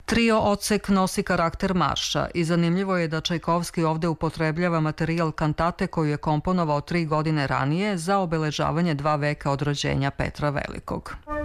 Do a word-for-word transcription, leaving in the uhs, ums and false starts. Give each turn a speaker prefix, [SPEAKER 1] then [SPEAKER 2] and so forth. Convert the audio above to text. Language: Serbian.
[SPEAKER 1] Trio Odsek nosi karakter marša i zanimljivo je da Čajkovski ovde upotrebljava materijal kantate koju je komponovao tri godine ranije za obeležavanje dva veka od rođenja Petra Velikog.